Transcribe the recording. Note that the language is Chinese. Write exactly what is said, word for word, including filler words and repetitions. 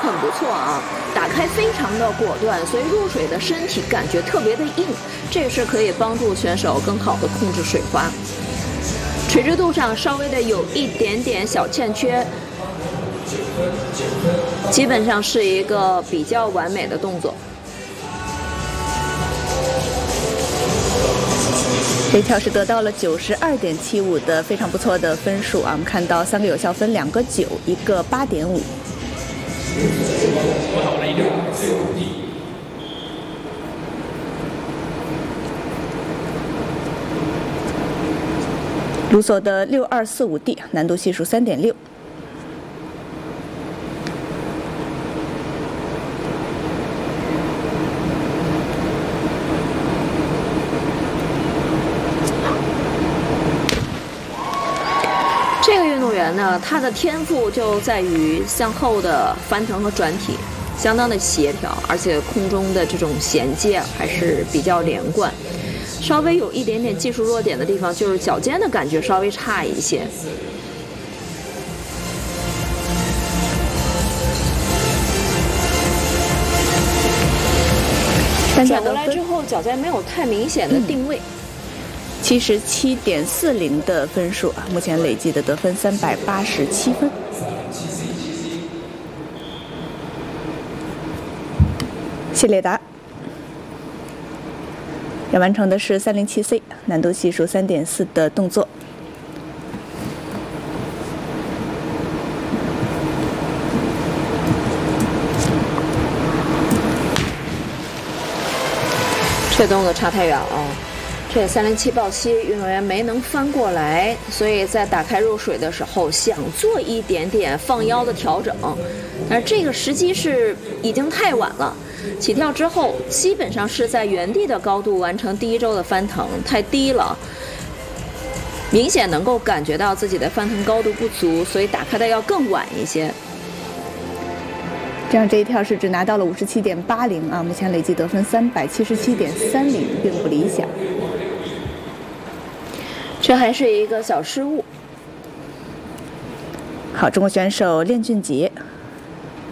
很不错啊，打开非常的果断，所以入水的身体感觉特别的硬，这是可以帮助选手更好的控制水花。垂直度上稍微的有一点点小欠缺，基本上是一个比较完美的动作。 这跳是得到了九十二点七五的非常不错的分数啊！我们看到三个有效分，两个九，一个八点五。卢索的六二四五 D 难度系数三点六。 这个运动员呢，他的天赋就在于向后的翻腾和转体相当的协调，而且空中的这种衔接还是比较连贯。稍微有一点点技术弱点的地方，就是脚尖的感觉稍微差一些。转过来之后，脚尖没有太明显的定位。 七十七点四零的分数啊，目前累计的得分三百八十七分。谢列达要完成的是三零七 C 难度系数三点四的动作。 这动作差太远了。这三零七抱膝运动员没能翻过来，所以在打开入水的时候想做一点点放腰的调整，但是这个时机是已经太晚了。起跳之后基本上是在原地的高度完成第一周的翻腾，太低了，明显能够感觉到自己的翻腾高度不足，所以打开的要更晚一些。 这样这一跳是只拿到了五十七点八零啊，目前累计得分三百七十七点三零，并不理想。 这还是一个小失误。 好，中国选手练俊杰